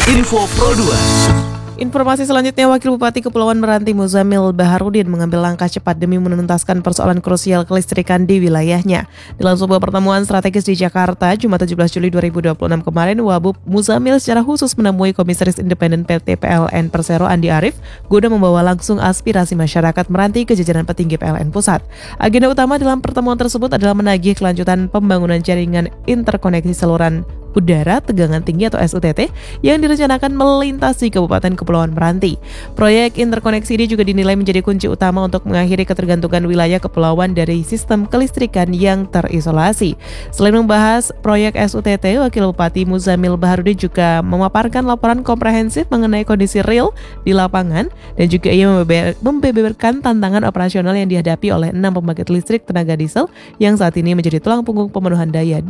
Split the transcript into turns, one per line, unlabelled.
Info Pro 2.
Informasi selanjutnya, Wakil Bupati Kepulauan Meranti Muzamil Baharudin mengambil langkah cepat demi menuntaskan persoalan krusial kelistrikan di wilayahnya. Dalam sebuah pertemuan strategis di Jakarta, Jumat 17 Juli 2026 kemarin, Wabub Muzamil secara khusus menemui Komisaris Independen PT PLN Persero Andi Arief guna membawa langsung aspirasi masyarakat Meranti ke jajaran petinggi PLN Pusat. Agenda utama dalam pertemuan tersebut adalah menagih kelanjutan pembangunan jaringan interkoneksi saluran udara tegangan tinggi atau SUTT yang direncanakan melintasi Kabupaten Kepulauan Meranti. Proyek interkoneksi ini juga dinilai menjadi kunci utama untuk mengakhiri ketergantungan wilayah kepulauan dari sistem kelistrikan yang terisolasi. Selain membahas proyek SUTT, Wakil Bupati Muzamil Baharudin juga memaparkan laporan komprehensif mengenai kondisi real di lapangan dan juga ia membeberkan tantangan operasional yang dihadapi oleh 6 pembangkit listrik tenaga diesel yang saat ini menjadi tulang punggung pemenuhan daya di